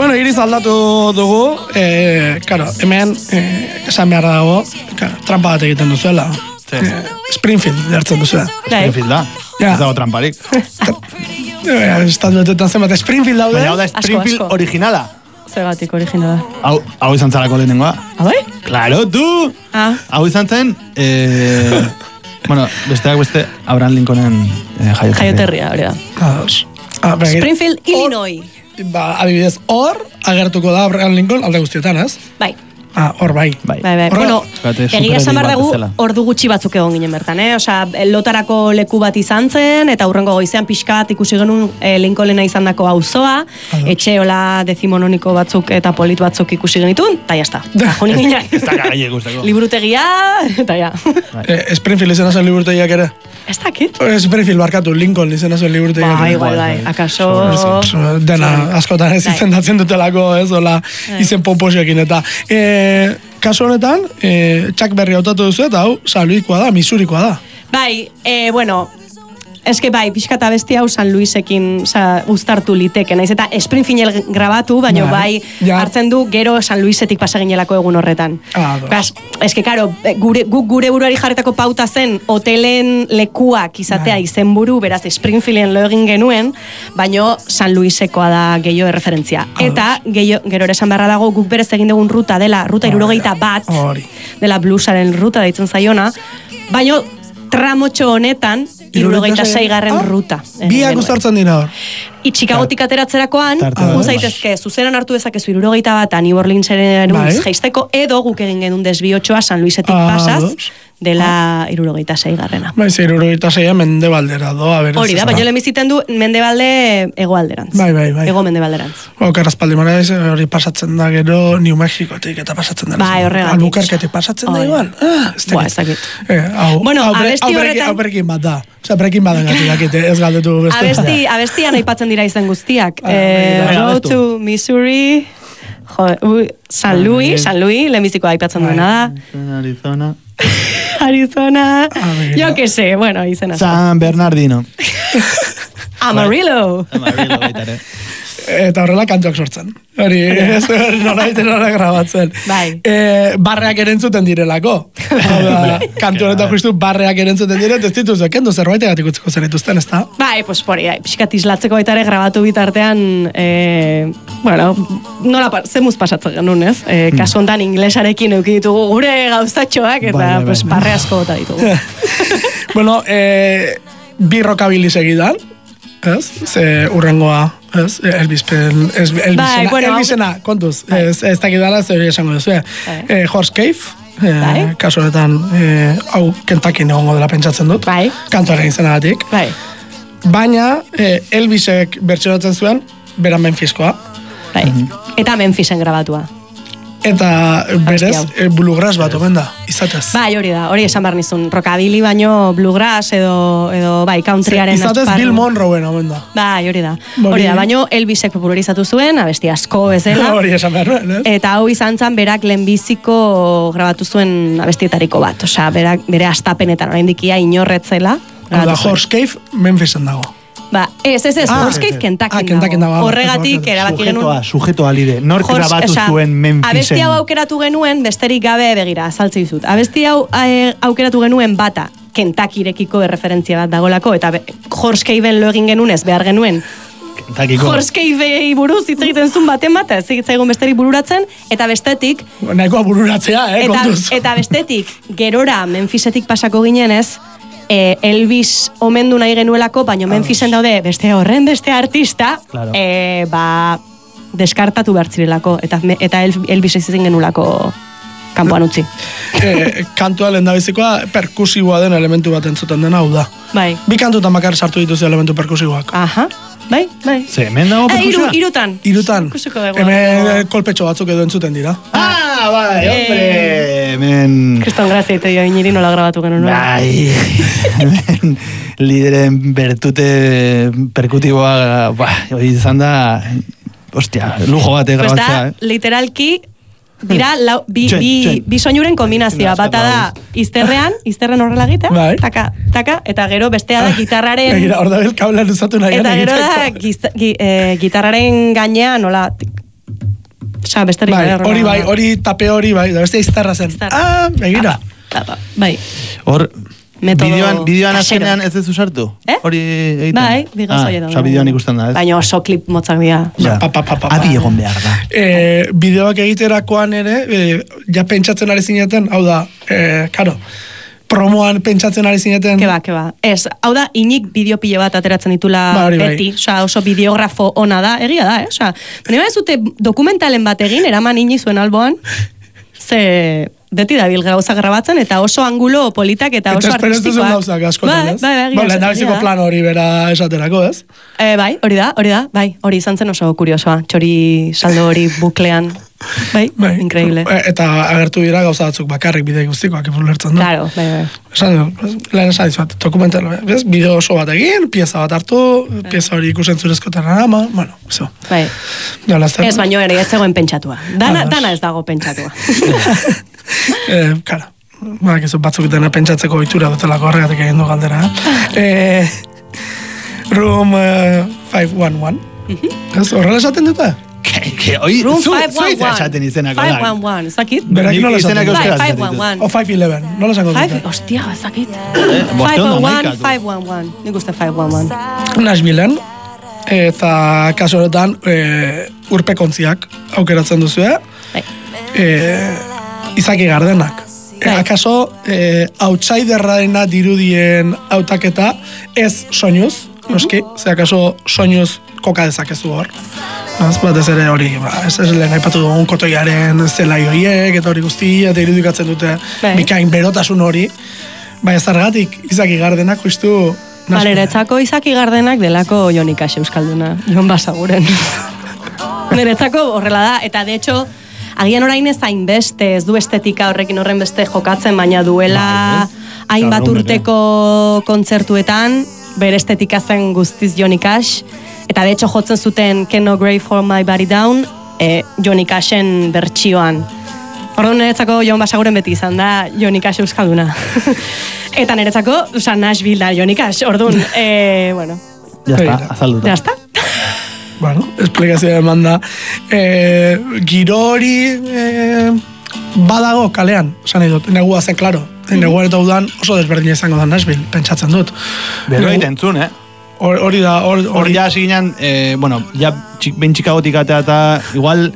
Bueno, iriz aldatu dugu, claro, hemen esan behar dago, trampa bat egiten duzuela. Springfield dertzen duzuela. Springfield da, ez dago tramparik. Estatuetetan zenbat Springfield daude. Baina hau da Springfield originala. Zergatik originala. Hau izan zarako lehenengoa. Bai? Claro, tu! Hau izan zen, bueno, besteak beste, Abraham Lincolnen jaioterria, hori da. Springfield, Illinois. Adibidez, hor agertuko da Abraham Lincoln alde guztietan, ez? Bai. Hor bai. Bueno, egia esan behar dugu, ordu gutxi batzuk egon ginen bertan, Osea, lotarako leku bat izan zen, eta hurrengo goizean pixkat ikusi genuen Lincolnena izan dako auzoa, etxe hola dezimononiko batzuk eta polit batzuk ikusi genitun, eta jazta. Jonin ginen. Liburutegia, eta ja. Springfield izena zen liburutegiak ere? Ez dakit. Springfield barkatu, Lincoln izena zen liburutegiak. Bai, akaso... Dena, askotan ez izendatzen dutelako, ez, hola, izen pomposioekin, eta... Kasu honetan, Chuck Berry hautatu duzu eta hau San Luisikoa da, Missourikoa da. Bai, bueno, eske bai, pixka eta besti hau San Luisekin uztartu liteke, naiz eta Springfield grabatu, baina bai hartzen du gero San Luisetik pasaginelako egun horretan. Eske, karo, guk gure buruari jarretako pauta zen hotelen lekuak izatea izenburu, beraz Springfielden lo egin genuen, baina San Luisekoa da gehiago erreferentzia. Eta gero esan beharra dago guk berez egin dugun ruta dela, ruta 71, dela bluesaren ruta deitzen zaiona, baina tramotxo honetan 76. ruta. Biak uztartzen dira hor. Chicagotik ateratzerakoan, zaitezke, zuzeran hartu dezakezu 71 New Orleanseren jaisteko, edo guk egin genuen desbiotxoa San Luisetik pasaz, dela 76. Bai, 76 mendebaldera doa, beraz. Hori da, baina lemiziten du mendebalde egoalderantz. Bai. Ego mendebalderantz. Karrazpaldi maraiz, hori pasatzen da gero New Mexicotik eta pasatzen da. Bai, horregatik. Albuquerquetik pasatzen da igual. Ez dakit. Bueno, abesti horretan... Breaking Bad da. Osea, Breaking Bad engatik, ez galdetu beste. Abestian aipatzen dira izen guztiak. Road to Missouri, San Luis, lehenbizikoa aipatzen duena da. Arizona, yo que sé, bueno, izena. San Bernardino. Amarillo. Baitare. Eta horrela kantuak sortzen. Hori, nola grabatzen. Bai. Barreak erentzuten direlako. Kantu honetan justu barreak erentzuten dire, ez dituzu, kendo zerbaitegatik utziko zen dituzten, ez da? Bai, pues pori, pixkat islatzeko baita ere grabatu bitartean, bueno, nola zemuz pasatzen genuen, ez? Kasu hontan inglesarekin euki ditugu gure gauzatxoak, eta pues barre asko bota ditugu. Bueno, bi rockabilly segidan, ez? Ze urrengoa, ez? Elvisena, kontuz, ez dakidala, ez esango duzu, Horse Cave, kasu honetan, hau Kentuckyn egongo dela pentsatzen dut, kantuaren izenagatik. Baina, Elvisek bertsionatzen zuen, bera Memphiskoa. Eta Memphisen grabatua. Eta berez, bluegrass bat omen da, izatez. Bai, hori da, hori esan behar nizun. Rockabilly baino bluegrass edo bai, countryaren izatez Bill Monroeen omen da. Bai, hori da. Hori da, baino Elvisek popularizatu zuen, abesti asko bezala. Hori esan behar nuen, ez? Eta hau izan zen, berak lehenbiziko grabatu zuen abestietariko bat. Osea, bere astapenetan, oraindik ia inorretzela. Horse Cave, Memphisen dago. Ez, Horse Cave Kentuckyn dago. Horregatik erabaki genuen. Sujeto alide. Nork grabatu zuen Memphisen. Abesti hau aukeratu genuen, besterik gabe begira, saltze dizut. Abesti hau aukeratu genuen bata, Kentuckyrekiko erreferentzia bat dagolako, eta Horse Caveen lo egin genuen ez behar genuen. Horse Cavei buruz hitz egiten zuen baten bat, ez egitzaigun besterik bururatzen, eta bestetik... Nahikoa bururatzea, kontuz. Eta bestetik, gerora Memphisetik pasako ginen ez, Elvis omendu nahi genuelako, baina Memphisen daude beste artista, deskartatu bertzirelako, eta Elvis ezin genulako kanpoan utzi. Kantua lehendabizikoa perkusiboa den elementu bat entzuten dena, hau da. Bai. Bi kantutan bakar sartu dituzu elementu perkusiboak. Aha. Bai. Ze, hemen dago perkusioa? Irutan. Hemen kolpetxo batzuk edo entzuten dira. Bai, hombre! Hemen... Kriston grazia eta joa iniri nola grabatu genuen. Bai, hemen lideren bertute perkutiboa, hori izan da, ostia, lujo bate grabatzea. Literalki, dira, bi soinuren kombinazioa. Bata da, izterren horrela egitea, taka, eta gero bestea da gitarraren... Hor da bel kabla luzatu nahi. Eta gero da, gitarraren gainean, nola... Osa, beste hori tape hori bai, da beste iztarra zen. Begira. Bai. Hor, bideoan azkenean ez ez usartu? Hori egiten? Bai, bigazoia da. Osa, bideoan ikusten da, ez? Baina oso klip motzak dira. Adi egon behar da. Bideoak egiterakoan ere, ja pentsatzen ari zineten, hau da, karo, promoan pentsatzen ari zineten. Keba. Ez, hau da, inik bideo pilo bat ateratzen ditula beti. Osa, oso bideografo ona da, egia da, Osa, baina ez dute dokumentalen bat egin, eraman inik zuen alboan, ze beti dabil gauza grabatzen, eta oso angulo politak eta oso artistikoak. Eta esperentu zuen gauzak askotan, ez? Bai, lehendabiziko plan hori bera esaterako, ez? Bai, hori da, bai, hori izan zen oso kuriosoa, txori saldo hori buklean. Bai, increíble. Eta agertu dira gauza batzuk bakarrik bide guztikoak lertzen du. Claro, bai. Lehen esan dizuat, dokumental, bez? Bideo oso bat egin, pieza bat hartu, pieza hori ikusen zurezko terranama, bueno, zo. Bai. Ez baino ere, ez zegoen pentsatua. Dana ez dago pentsatua. Kara, batzuk dena pentsatzeko ohitura dutelako horregatik egin du galdera. Room 511. Ez horrela esaten dute? Room 511. 511, ez dakit? Berak nola esaten dute? 511. O 511, nola esango dute? Hostia, ez dakit. 511, 511. Nik uste 511. Nashvilleen, eta kaso horretan urpekontziak aukeratzen duzue. Izaki Gardenak. Akaso, outsiderraena dirudien hautaketa ez soinuz, noski, ze akaso soinuz koka dezakezu hor. Batez ere hori, ez lehen aipatu dugun kotoiaren zelai horiek, eta hori guztia, eta irudikatzen dute bikain berotasun hori. Baina zargatik, Izaki Gardenak justu... Niretzako Izaki Gardenak delako Joni Cash euskalduna, Jon Basaguren. Niretzako horrela da, eta de hecho... Agian orain ez hainbeste, ez du estetika horrekin horren beste jokatzen, baina duela hainbat urteko kontzertuetan, bere estetika zen guztiz Johnny Cash, eta de hecho jotzen zuten Can No Grave for My Body Down, Johnny Cashen bertsioan. Orduan niretzako Jon Basaguren beti izan da Johnny Cash euskalduna. Eta niretzako, Nashville da Johnny Cash, orduan, bueno. Ya está, azalduta. Ya está. Bueno, esplikazioa eman da. Giro hori badago kalean, esan nahi dut, negua zen, klaro. Negua eta udan oso desberdina izango da Nashville, pentsatzen dut. Bero egiten zuen, Hori da, hori ja hasi ginen, bueno, ja behin Chicagotik atea eta igual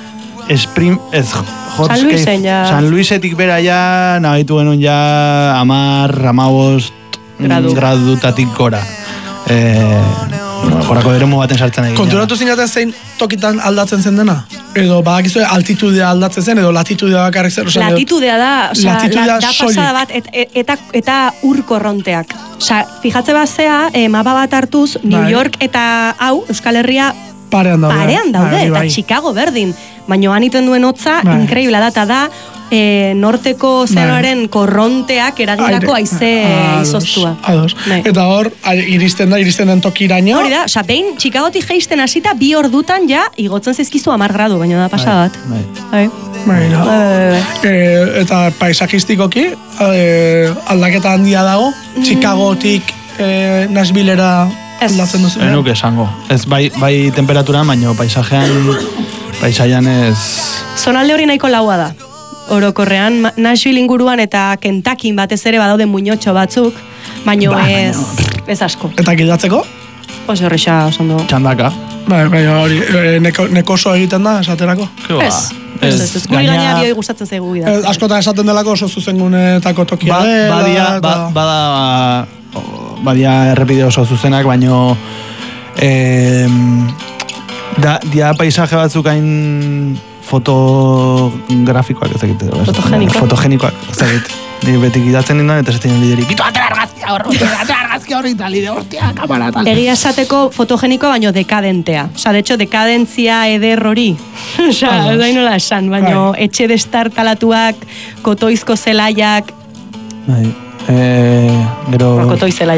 San Luisetik bera ja, nahitu genuen ja 10-15 gradutatik gora. Gorako eremu baten sartzen egin. Konturatu zinaten zein tokitan aldatzen zen dena? Edo badakizue altitudea aldatzen zen, edo latitudea bakarrik zer? Latitudea da, da pasada bat, eta urkorronteak. Fijatze bat zea, mapa bat hartuz, New York eta hau, Euskal Herria parean daude, eta Chicago berdin. Baina aniten duen hotza, increíble da, eta da, norteko zeroaren korronteak eragindako aize izoztua. Eta hor, iristen den tokiraino. Hori da, behin Chicagotik jeisten hasita 2 ordutan ja igotzen zaizkizu 10 gradu, baina da pasadat. Eta paisajistikoki aldaketa handia dago, Chicagotik Nashvillera aldatzen duzu. Enuke esango. Ez bai temperaturan, baina paisaian ez... Zonalde hori nahiko laua da. Orokorrean, Nashville inguruan eta Kentuckyn batez ere badaude muñotxo batzuk, baino ez asko. Eta gidatzeko? Oso horreixa, oso ondo. Txandaka. Baina hori, nekoso egiten da, esaterako? Ez. Guri gaina bioi gustatzen zaigu gida. Askotan esaten delako oso zuzengunetako tokia dela. Badia errepide oso zuzenak, baino dia paisaje batzuk hain fotografikoak ez egite. Fotogenikoak ez egite. Ni betik idatzen nindan eta esaten liderik. Itu atera argazkia horri tali de hostia, kamara tal. Egia esateko fotogenikoa baino dekadentea. De hecho, dekadentzia eder hori. Dain nola esan, baino etxe destartalatuak, kotoizko zelaiak. Gero... Kotoiz zelaiak.